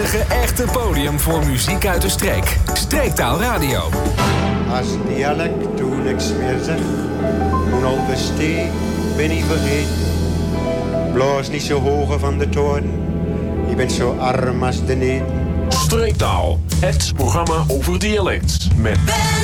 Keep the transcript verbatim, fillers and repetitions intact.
enige echte podium voor muziek uit de streek. Streektaal Radio. Als dialect toen niks meer zeg, toen al besteed, ben ik vergeten. Blaas niet zo hoger van de toren, je bent zo arm als de neten. Streektaal, het programma over dialect met